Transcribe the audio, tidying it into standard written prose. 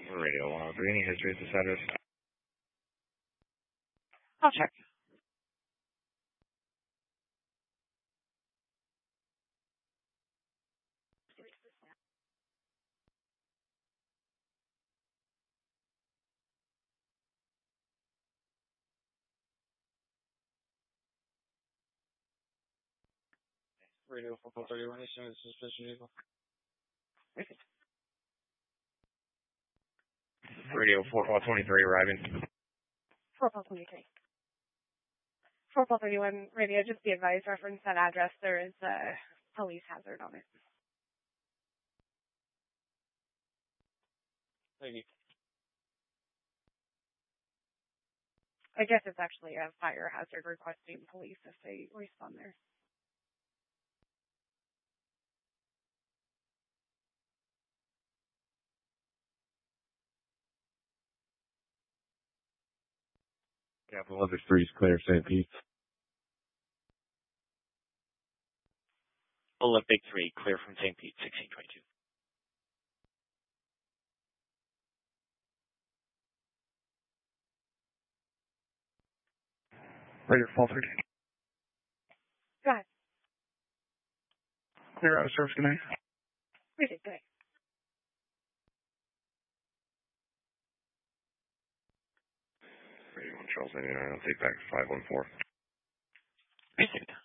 Radio 103, any history at this address? I'll check. Radio 4431, is suspicious vehicle. Radio 4423 arriving. 4423. 4431 radio, just be advised, reference that address. There is a police hazard on it. Thank you. I guess it's actually a fire hazard requesting police if they respond there. Capital Letter 3 is clear, St. Pete. Olympic 3, clear from St. Pete, 1622. Radio 430. Go ahead. Clear out of service connect. Read it, go ahead. Radio 1 Charles 99, I'll take back 514. Precinct.